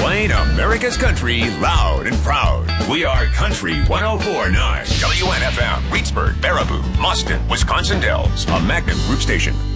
Playing America's country loud and proud. We are Country 104.9. WNFM, Reedsburg, Baraboo, Mustin, Wisconsin Dells. A Magnum Group station.